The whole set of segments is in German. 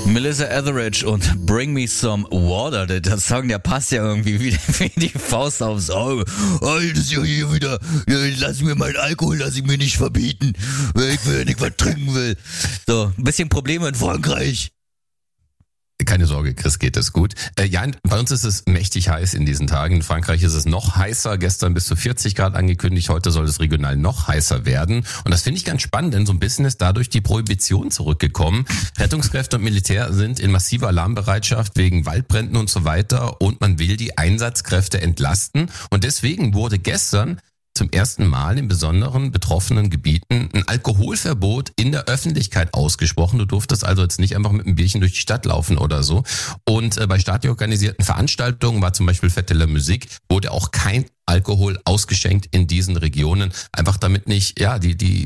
Melissa Etheridge und Bring Me Some Water. Der Song, der passt ja irgendwie wie die Faust aufs Auge. Oh, das ist ja hier wieder, lass mir meinen Alkohol, lass ich mir nicht verbieten, weil ich will ja nicht was trinken will. So, ein bisschen Probleme in Frankreich. Keine Sorge, Chris, geht es gut. Ja, bei uns ist es mächtig heiß in diesen Tagen. In Frankreich ist es noch heißer. Gestern bis zu 40 Grad angekündigt. Heute soll es regional noch heißer werden. Und das finde ich ganz spannend, denn so ein bisschen ist dadurch die Prohibition zurückgekommen. Rettungskräfte und Militär sind in massiver Alarmbereitschaft wegen Waldbränden und so weiter. Und man will die Einsatzkräfte entlasten. Und deswegen wurde gestern zum ersten Mal in besonderen betroffenen Gebieten ein Alkoholverbot in der Öffentlichkeit ausgesprochen. Du durftest also jetzt nicht einfach mit einem Bierchen durch die Stadt laufen oder so. Und bei staatlich organisierten Veranstaltungen war zum Beispiel Fête de la Musique, wurde auch kein Alkohol ausgeschenkt in diesen Regionen, einfach damit nicht, ja,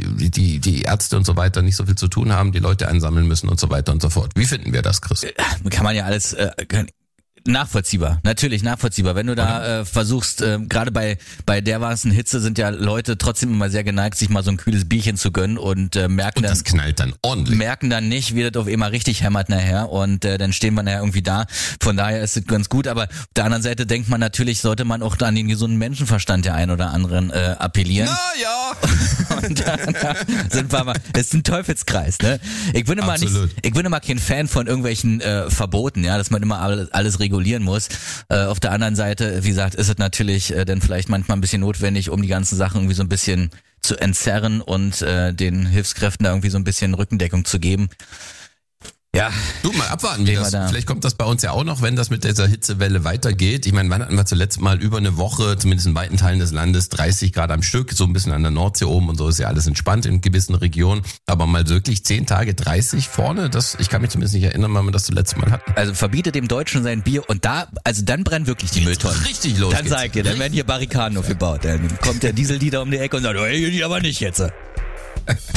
die Ärzte und so weiter nicht so viel zu tun haben, die Leute einsammeln müssen und so weiter und so fort. Wie finden wir das, Chris? Kann man ja alles nachvollziehbar, natürlich nachvollziehbar. Wenn du da versuchst, gerade bei dermaßen Hitze sind ja Leute trotzdem immer sehr geneigt, sich mal so ein kühles Bierchen zu gönnen und merken das knallt dann ordentlich. Merken dann nicht, wie das auf einmal richtig hämmert nachher und dann stehen wir nachher irgendwie da. Von daher ist es ganz gut, aber auf der anderen Seite denkt man natürlich, sollte man auch an den gesunden Menschenverstand der einen oder anderen appellieren. Na ja. Und da sind wir mal, das ist ein Teufelskreis, ne? Ich bin immer kein Fan von irgendwelchen Verboten, ja, dass man immer alles regulieren muss. Auf der anderen Seite, wie gesagt, ist es natürlich dann vielleicht manchmal ein bisschen notwendig, um die ganzen Sachen irgendwie so ein bisschen zu entzerren und den Hilfskräften da irgendwie so ein bisschen Rückendeckung zu geben. Ja. Du, mal abwarten, wie das, vielleicht kommt das bei uns ja auch noch, wenn das mit dieser Hitzewelle weitergeht. Ich meine, wann hatten wir zuletzt mal über eine Woche, zumindest in weiten Teilen des Landes, 30 Grad am Stück, so ein bisschen an der Nordsee oben und so ist ja alles entspannt in gewissen Regionen. Aber mal wirklich 10 Tage 30 vorne, ich kann mich zumindest nicht erinnern, wann wir das zuletzt mal hatten. Also verbietet dem Deutschen sein Bier und dann brennen wirklich die Mülltonnen. Richtig los. Dann sag ich dir, dann werden hier Barrikaden aufgebaut. Dann kommt der Dieseldealer um die Ecke und sagt, hey, aber nicht jetzt.